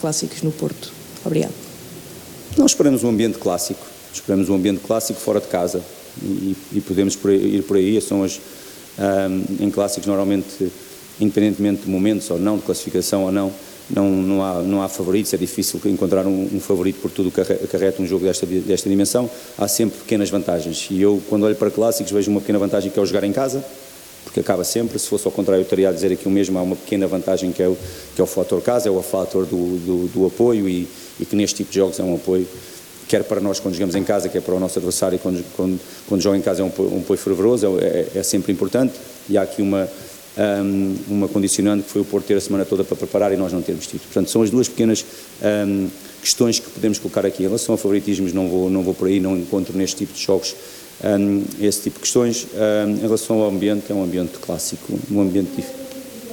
clássicos no Porto? Obrigado. Nós esperamos um ambiente clássico fora de casa e podemos ir por aí. São em clássicos normalmente, independentemente de momentos ou não, de classificação ou não há favoritos. É difícil encontrar um favorito por tudo o que acarreta um jogo desta dimensão. Há sempre pequenas vantagens e eu, quando olho para clássicos, vejo uma pequena vantagem que é o jogar em casa, porque acaba sempre. Se fosse ao contrário, eu estaria a dizer aqui o mesmo. Há uma pequena vantagem que é o fator casa, é o fator do apoio e que neste tipo de jogos é um apoio, quer para nós quando jogamos em casa, quer para o nosso adversário quando joga em casa, é um apoio fervoroso, é sempre importante. E há aqui uma condicionante que foi o Porto ter a semana toda para preparar e nós não termos tido. Portanto, são as duas pequenas questões que podemos colocar aqui. Em relação a favoritismos, não vou por aí, não encontro neste tipo de jogos esse tipo de questões. Em relação ao ambiente, é um ambiente clássico, um ambiente difícil.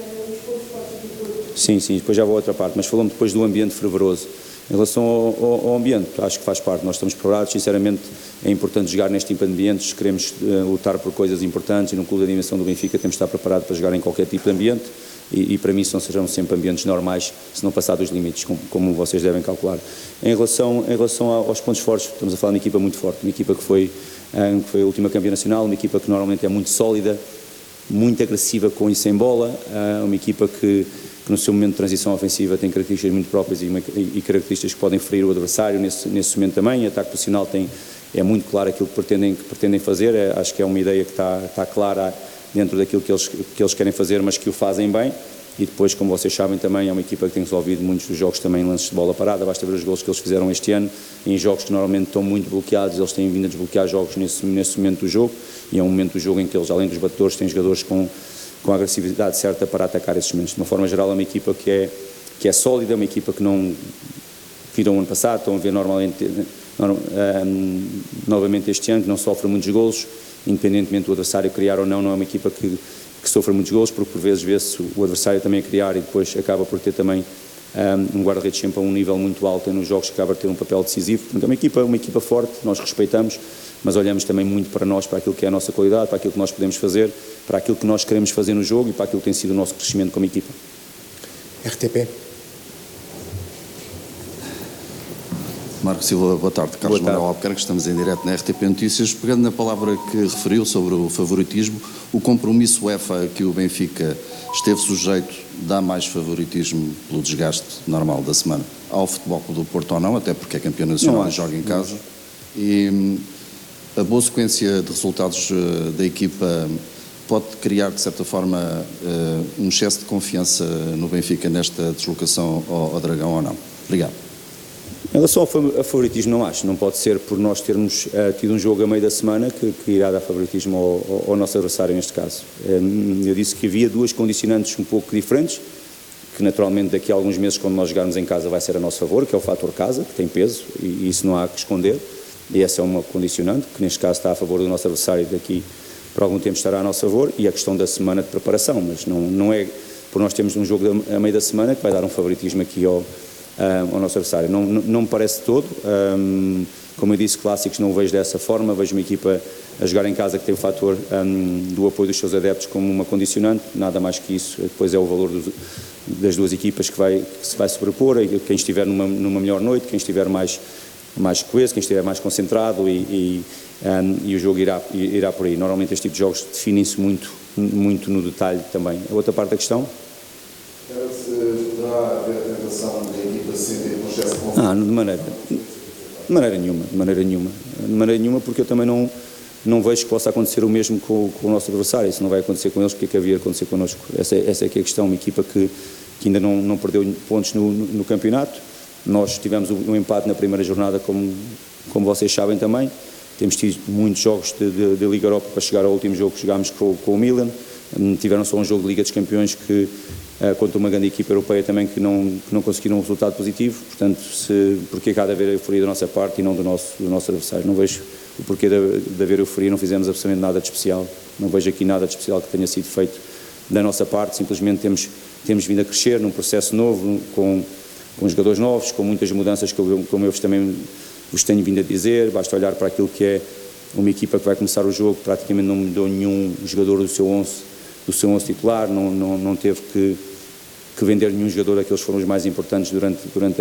Sim, depois já vou a outra parte, mas falando depois do ambiente fervoroso. Em relação ao ambiente, acho que faz parte, nós estamos preparados. Sinceramente é importante jogar neste tipo de ambientes, se queremos lutar por coisas importantes, e no clube da dimensão do Benfica temos de estar preparados para jogar em qualquer tipo de ambiente e para mim serão sempre ambientes normais, se não passar dos limites, como vocês devem calcular. Em relação aos pontos fortes, estamos a falar de uma equipa muito forte, uma equipa que foi a última campeã nacional, uma equipa que normalmente é muito sólida, muito agressiva com e sem bola, uma equipa que no seu momento de transição ofensiva tem características muito próprias e características que podem ferir o adversário nesse momento também. Ataque posicional é muito claro aquilo que pretendem fazer. Acho que é uma ideia que está clara dentro daquilo que eles querem fazer, mas que o fazem bem. E depois, como vocês sabem também, é uma equipa que tem resolvido muitos dos jogos também em lances de bola parada. Basta ver os golos que eles fizeram este ano, em jogos que normalmente estão muito bloqueados. Eles têm vindo a desbloquear jogos nesse momento do jogo, e é um momento do jogo em que eles, além dos batedores, têm jogadores com a agressividade certa para atacar esses momentos. De uma forma geral, é uma equipa que é sólida, uma equipa que não viram o ano passado, estão a ver novamente este ano, que não sofre muitos golos, independentemente do adversário criar ou não é uma equipa que sofre muitos golos, porque por vezes vê-se o adversário também a criar e depois acaba por ter também um guarda-redes sempre a um nível muito alto e nos jogos acaba por ter um papel decisivo. Portanto, é uma equipa forte, nós respeitamos, mas olhamos também muito para nós, para aquilo que é a nossa qualidade, para aquilo que nós podemos fazer, para aquilo que nós queremos fazer no jogo e para aquilo que tem sido o nosso crescimento como equipa. RTP. Marco Silva, boa tarde. Carlos Manuel Albuquerque, estamos em direto na RTP Notícias. Pegando na palavra que referiu sobre o favoritismo, o compromisso UEFA que o Benfica esteve sujeito dá mais favoritismo pelo desgaste normal da semana ao Futebol Clube do Porto ou não, até porque é campeão nacional e joga em casa. E a boa sequência de resultados da equipa pode criar, de certa forma, um excesso de confiança no Benfica nesta deslocação ao Dragão ou não? Obrigado. Em relação ao favoritismo, não acho. Não pode ser por nós termos tido um jogo a meio da semana que irá dar favoritismo ao nosso adversário neste caso. Eu disse que havia duas condicionantes um pouco diferentes, que naturalmente daqui a alguns meses, quando nós jogarmos em casa, vai ser a nosso favor, que é o fator casa, que tem peso, e isso não há que esconder. E essa é uma condicionante, que neste caso está a favor do nosso adversário, daqui por algum tempo estará a nosso favor, e a questão da semana de preparação, mas não é por nós termos um jogo a meio da semana que vai dar um favoritismo aqui ao nosso adversário. Não me parece todo. Como eu disse, clássicos não o vejo dessa forma. Vejo uma equipa a jogar em casa que tem o fator do apoio dos seus adeptos como uma condicionante, nada mais que isso. Depois é o valor das duas equipas que se vai sobrepor, quem estiver numa melhor noite, quem estiver mais coeso, quem estiver mais concentrado e o jogo irá por aí. Normalmente este tipo de jogos definem-se muito no detalhe também. A outra parte da questão? Poderá haver a tentação da equipa se sentir com excesso de confiança? De maneira nenhuma, porque eu também não vejo que possa acontecer o mesmo com o nosso adversário. Isso não vai acontecer com eles, porque é que havia de acontecer connosco? Essa é que é a questão. Uma equipa que ainda não perdeu pontos no campeonato. Nós tivemos um empate na primeira jornada, como vocês sabem também. Temos tido muitos jogos de Liga Europa para chegar ao último jogo que jogámos com o Milan. Tiveram só um jogo de Liga dos Campeões que contra uma grande equipa europeia também que não conseguiram um resultado positivo. Portanto, porque há de haver euforia da nossa parte e não do nosso adversário? Não vejo o porquê de haver euforia. Não fizemos absolutamente nada de especial. Não vejo aqui nada de especial que tenha sido feito da nossa parte. Simplesmente temos vindo a crescer num processo novo, com jogadores novos, com muitas mudanças, como eu também vos tenho vindo a dizer. Basta olhar para aquilo que é uma equipa que vai começar o jogo, praticamente não mudou nenhum jogador do seu 11 titular, não teve que vender nenhum jogador, aqueles foram os mais importantes durante